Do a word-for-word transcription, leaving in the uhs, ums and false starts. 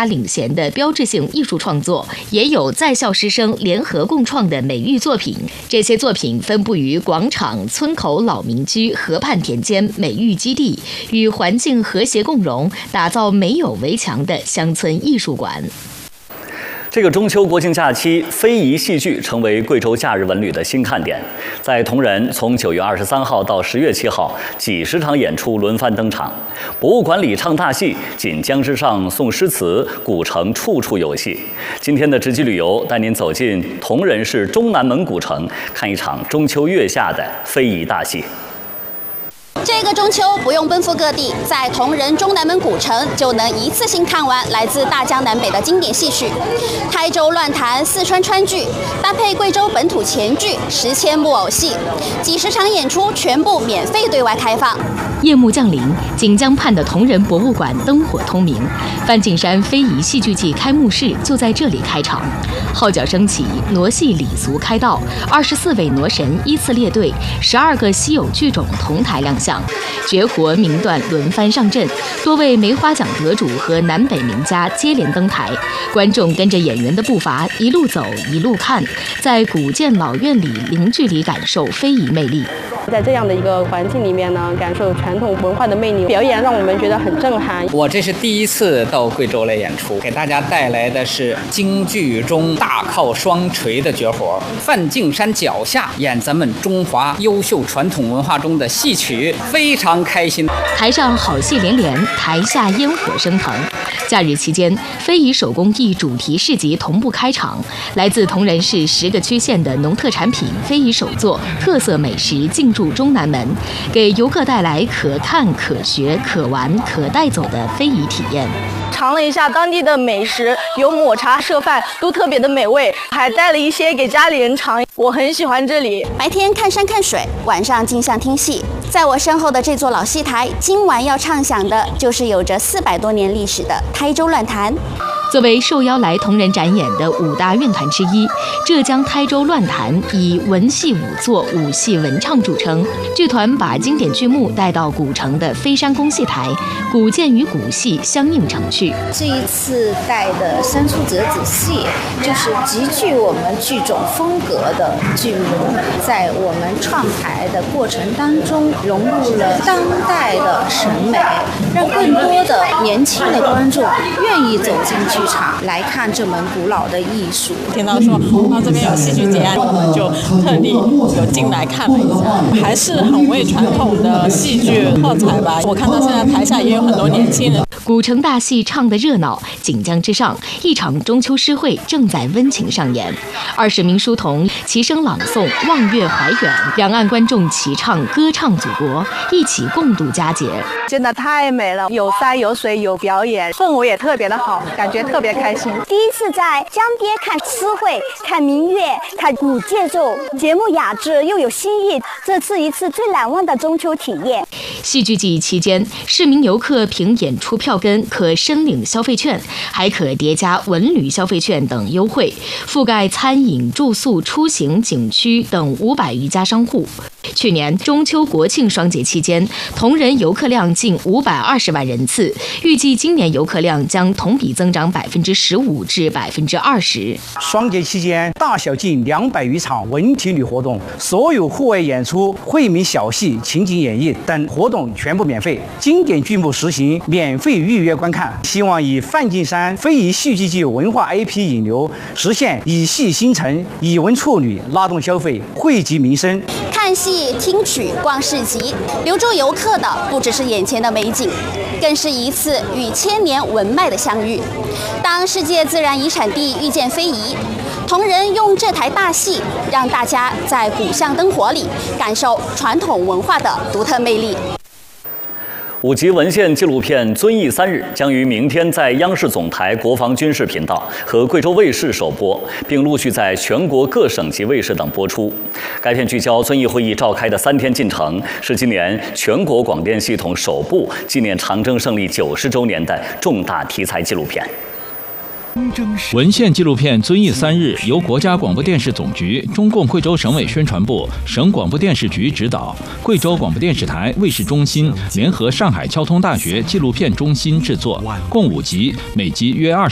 家领衔的标志性艺术创作，也有在校师生联合共创的美育作品。这些作品分布于广场、村口老民居、河畔田间美育基地，与环境和谐共融，打造没有围墙的乡村艺术馆。 这个中秋国庆假期，非遗戏剧成为贵州假日文旅的新看点。在铜仁，从九月二十三号到十月七号，几十场演出轮番登场。博物馆里唱大戏，锦江之上诵诗词，古城处处有戏。今天的直击旅游带您走进铜仁市中南门古城，看一场中秋月下的非遗大戏。 这个中秋不用奔赴各地，在铜仁中南门古城就能一次性看完来自大江南北的经典戏曲。台州乱弹、四川川剧，搭配贵州本土前剧、十千木偶戏，几十场演出全部免费对外开放。 夜幕降临，锦江畔的铜仁博物馆灯火通明，范景山非遗戏剧季开幕式就在这里开场。号角升起，傩戏礼俗开道，二十四位傩神依次列队，十二个稀有剧种同台亮相。绝活名段轮番上阵，多位梅花奖得主和南北名家接连登台，观众跟着演员的步伐一路走一路看，在古建老院里零距离感受非遗魅力。 在这样的一个环境里面呢，感受传统文化的魅力，表演让我们觉得很震撼。 我这是第一次到贵州来演出，给大家带来的是京剧中大靠双锤的绝活，范景山脚下演咱们中华优秀传统文化中的戏曲，非常开心。 台上好戏连连，台下烟火升腾。假日期间，非遗手工艺主题市集同步开场，来自铜仁市十个区县的农特产品、非遗手作、特色美食进驻中南门，给游客带来可看、可学、可玩、可带走的非遗体验。 尝了一下当地的美食，有抹茶设饭，都特别的美味，还带了一些给家里人尝。我很喜欢这里。 白天看山看水，晚上镜像听戏。在我身后的这座老戏台，今晚要唱响的就是有着四百多年历史的台州乱弹。 作为受邀来铜仁展演的五大院团之一，浙江台州乱弹以文戏武作、武戏文唱著称。剧团把经典剧目带到古城的飞山宫戏台，古建与古戏相映成趣。 这一次带的三出折子戏，就是极具我们剧种风格的剧目，在我们创台的过程当中，融入了当代的审美，让更多的年轻的观众愿意走进剧场来看这门古老的艺术。 听到说啊这边有戏剧节，我们就特地有进来看了一下，还是很为传统的戏剧喝彩吧。我看到现在台下也有很多年轻人。 古城大戏唱得热闹，锦江之上，一场中秋诗会正在温情上演。二十名书童齐声朗诵《望月怀远》，两岸观众齐唱歌唱祖国，一起共度佳节。 真的太美了，有山有水有表演，氛围也特别的好，感觉特别开心。 第一次在江边看诗会、看民乐、看古节奏，节目雅致又有新意，这是一次最难忘的中秋体验。 戏剧季期间，市民游客凭演出票根可申领消费券，还可叠加文旅消费券等优惠，覆盖餐饮、住宿、出行、景区等五百余家商户。去年中秋国庆双节期间，铜仁游客量近五百二十万人次，预计今年游客量将同比增长百分之十五至百分之二十。 双节期间，大小近两百余场文体旅活动，所有户外演出、惠民小戏、情景演绎等活动全部免费，经典剧目实行免费预约观看。希望以范景山非遗戏剧季文化 I P 引流，实现以戏兴城、以文促旅，拉动消费，惠及民生。 看戏、听曲、逛市集，留住游客的不只是眼前的美景，更是一次与千年文脉的相遇。当世界自然遗产地遇见非遗，铜仁用这台大戏，让大家在古巷灯火里感受传统文化的独特魅力。 五集文献纪录片《遵义三日》将于明天在央视总台国防军事频道和贵州卫视首播，并陆续在全国各省级卫视等播出。该片聚焦遵义会议召开的三天进程，是今年全国广电系统首部纪念长征胜利九十周年的重大题材纪录片。 文献纪录片《遵义三日》由国家广播电视总局、中共贵州省委宣传部、省广播电视局指导，贵州广播电视台卫视中心联合上海交通大学纪录片中心制作，共五集，每集约二十。